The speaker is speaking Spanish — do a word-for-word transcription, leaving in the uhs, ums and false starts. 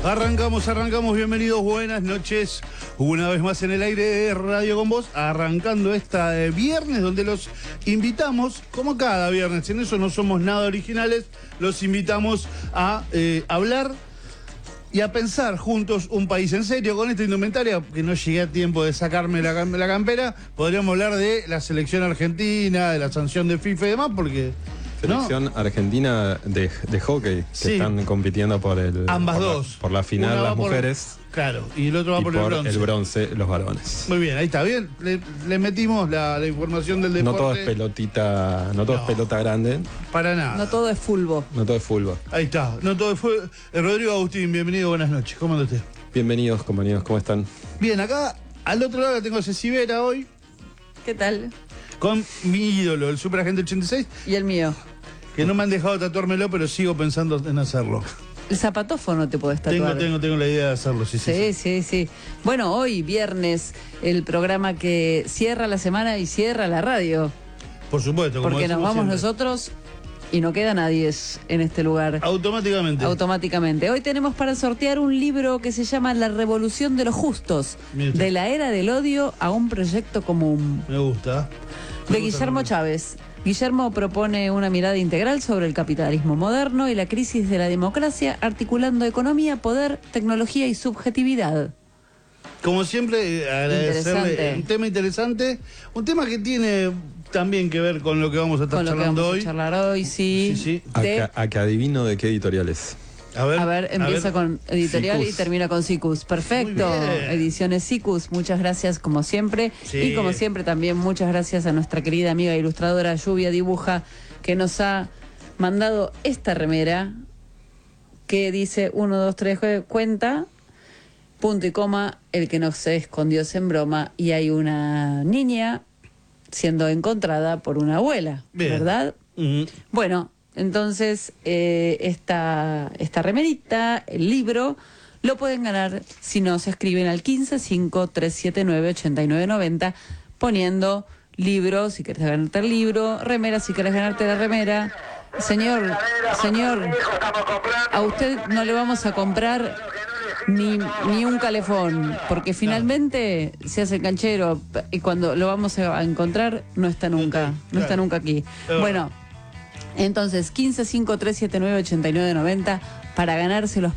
Arrancamos, arrancamos, bienvenidos, buenas noches. Una vez más en el aire de Radio con Vos, arrancando esta de viernes, donde los invitamos, como cada viernes, en eso no somos nada originales, los invitamos a eh, hablar y a pensar juntos un país en serio. Con esta indumentaria, que no llegué a tiempo de sacarme la, la campera, podríamos hablar de la selección argentina, de la sanción de FIFA y demás, porque... Selección ¿no? argentina de, de hockey, que sí. están compitiendo por el ambas por dos. La, por la final las por, mujeres. Claro, y el otro va y por, por el bronce. el bronce, los varones. Muy bien, ahí está, bien. Le, le metimos la, la información del deporte. No todo es pelotita, no todo no, es pelota grande. Para nada. No todo es fulbo. No todo es fútbol. Ahí está, no todo es fútbol. Eh, Rodrigo Agustín, bienvenido, buenas noches. ¿Cómo anda usted? Bienvenidos, compañeros, ¿cómo están? Bien, acá al otro lado tengo a Ceci Vera hoy. ¿Qué tal? Con mi ídolo, el Superagente ochenta y seis. Y el mío. Que no me han dejado tatuármelo, pero sigo pensando en hacerlo. El zapatófono te podés tatuar. Tengo, tengo, tengo la idea de hacerlo, sí, sí. Sí, sí, sí. sí. Bueno, hoy, viernes, el programa que cierra la semana y cierra la radio. Por supuesto. Como porque nos vamos siempre. Nosotros y no queda nadie en este lugar. Automáticamente. Automáticamente. Hoy tenemos para sortear un libro que se llama La Revolución de los Justos. Mientras. De la era del odio a un proyecto común. Me gusta. Me de gusta Guillermo mucho. Chávez. Guillermo propone una mirada integral sobre el capitalismo moderno y la crisis de la democracia, articulando economía, poder, tecnología y subjetividad. Como siempre, agradecerle. Un tema interesante, un tema que tiene también que ver con lo que vamos a estar con lo charlando que vamos hoy. A charlar hoy, sí. sí, sí. A, de... que, a que adivino de qué editorial es. A ver, a ver empieza a ver. Con editorial Cicus. Y termina con Cicus. Perfecto. Ediciones Cicus, muchas gracias como siempre. Sí. Y como siempre también muchas gracias a nuestra querida amiga ilustradora Lluvia Dibuja, que nos ha mandado esta remera que dice uno, dos, tres, cuenta, punto y coma, el que no se escondió en broma, y hay una niña siendo encontrada por una abuela, bien. ¿Verdad? Uh-huh. Bueno, entonces, eh, esta, esta remerita, el libro, lo pueden ganar si no se escriben al quince cinco tres siete nueve ochenta y nueve noventa, poniendo libro si querés ganarte el libro, remera si querés ganarte la remera. Señor, señor, a usted no le vamos a comprar ni, ni un calefón, porque finalmente se hace canchero y cuando lo vamos a encontrar no está nunca, no está nunca aquí. Bueno. Entonces, quince cinco tres siete nueve ochenta y nueve noventa para ganarse los